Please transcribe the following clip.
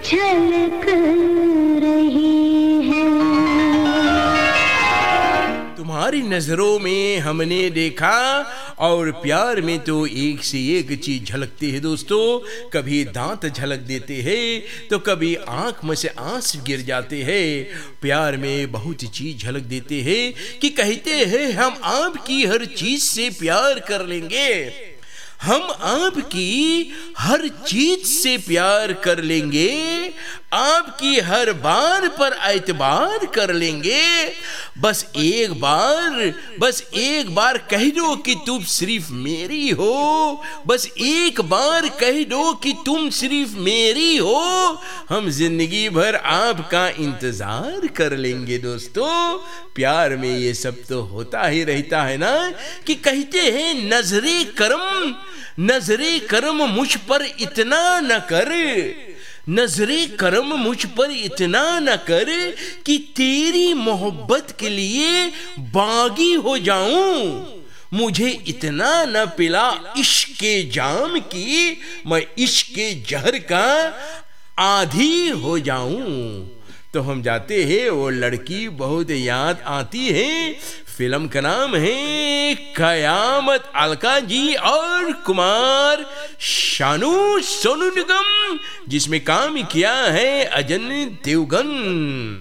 झलक रही है। तुम्हारी नजरों में हमने देखा, और प्यार में तो एक से एक चीज झलकती है दोस्तों। कभी दांत झलक देते हैं तो कभी आंख में से आंसू गिर जाते हैं। प्यार में बहुत चीज झलक देते हैं कि कहते हैं हम आपकी हर चीज से प्यार कर लेंगे, हम आपकी हर चीज से प्यार कर लेंगे, आपकी हर बार पर एतबार कर लेंगे। बस एक बार कह दो कि तुम सिर्फ मेरी हो, बस एक बार कह दो कि तुम सिर्फ मेरी हो, हम जिंदगी भर आपका इंतजार कर लेंगे। दोस्तों, प्यार में ये सब तो होता ही रहता है ना, कि कहते हैं नजरे करम मुझ पर इतना न कर, नजरे करम मुझ पर इतना न कर कि तेरी मोहब्बत के लिए बागी हो जाऊं। मुझे इतना न पिला इश्क के जाम की, मैं इश्क के जहर का आदी हो जाऊं। तो हम जाते हैं, वो लड़की बहुत याद आती है। फिल्म का नाम है कयामत, अलका जी और कुमार शानू सोनू निगम, जिसमें काम किया है अजय देवगन।